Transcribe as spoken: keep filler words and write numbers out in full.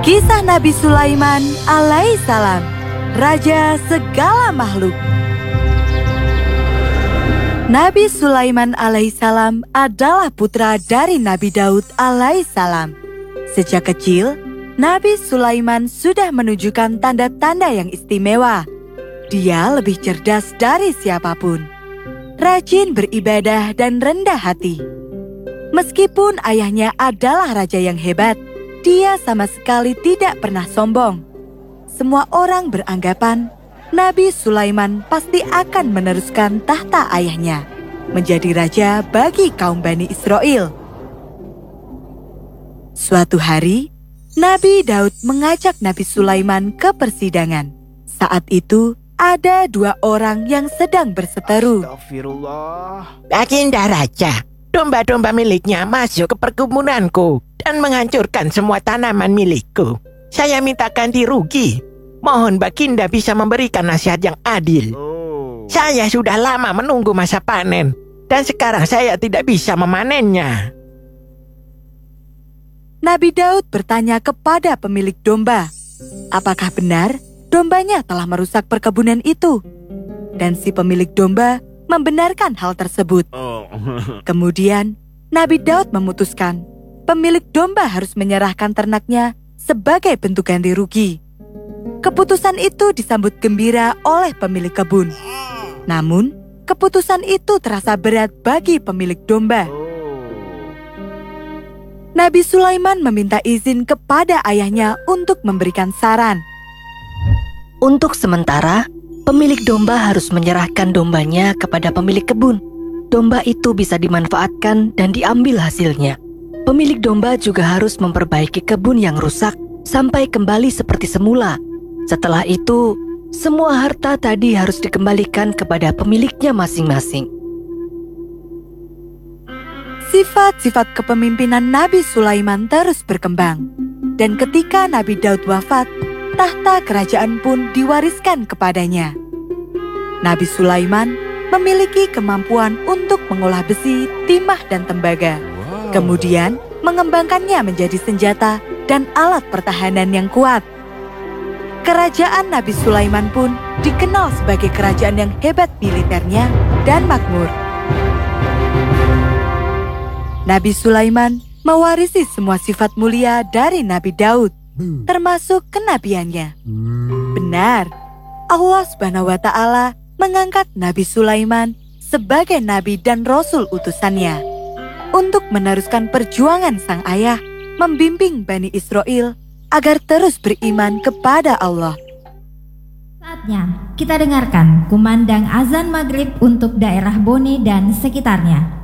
Kisah Nabi Sulaiman alaihissalam, raja segala makhluk. Nabi Sulaiman alaihissalam adalah putra dari Nabi Daud alaihissalam. Sejak kecil, Nabi Sulaiman sudah menunjukkan tanda-tanda yang istimewa. Dia lebih cerdas dari siapapun, rajin beribadah dan rendah hati. Meskipun ayahnya adalah raja yang hebat, dia sama sekali tidak pernah sombong. Semua orang beranggapan Nabi Sulaiman pasti akan meneruskan tahta ayahnya, menjadi raja bagi kaum Bani Israel. Suatu hari, Nabi Daud mengajak Nabi Sulaiman ke persidangan. Saat itu, ada dua orang yang sedang berseteru. Astagfirullah. Baginda Raja, domba-domba miliknya masuk ke perkebunanku dan menghancurkan semua tanaman milikku. Saya minta ganti rugi. Mohon Baginda bisa memberikan nasihat yang adil. Oh. Saya sudah lama menunggu masa panen, dan sekarang saya tidak bisa memanennya. Nabi Daud bertanya kepada pemilik domba, apakah benar dombanya telah merusak perkebunan itu? Dan si pemilik domba membenarkan hal tersebut. Oh. Kemudian, Nabi Daud memutuskan pemilik domba harus menyerahkan ternaknya sebagai bentuk ganti rugi. Keputusan itu disambut gembira oleh pemilik kebun. Namun, keputusan itu terasa berat bagi pemilik domba. Nabi Sulaiman meminta izin kepada ayahnya untuk memberikan saran. Untuk sementara, pemilik domba harus menyerahkan dombanya kepada pemilik kebun. Domba itu bisa dimanfaatkan dan diambil hasilnya. Pemilik domba juga harus memperbaiki kebun yang rusak sampai kembali seperti semula. Setelah itu, semua harta tadi harus dikembalikan kepada pemiliknya masing-masing. Sifat-sifat kepemimpinan Nabi Sulaiman terus berkembang. Dan ketika Nabi Daud wafat, tahta kerajaan pun diwariskan kepadanya. Nabi Sulaiman memiliki kemampuan untuk mengolah besi, timah, dan tembaga. Kemudian mengembangkannya menjadi senjata dan alat pertahanan yang kuat. Kerajaan Nabi Sulaiman pun dikenal sebagai kerajaan yang hebat militernya dan makmur. Nabi Sulaiman mewarisi semua sifat mulia dari Nabi Daud, termasuk kenabiannya. Benar, Allah Subhanahu wa Ta'ala mengangkat Nabi Sulaiman sebagai nabi dan rasul utusannya untuk meneruskan perjuangan sang ayah membimbing Bani Israel agar terus beriman kepada Allah. Saatnya kita dengarkan kumandang azan maghrib untuk daerah Bone dan sekitarnya.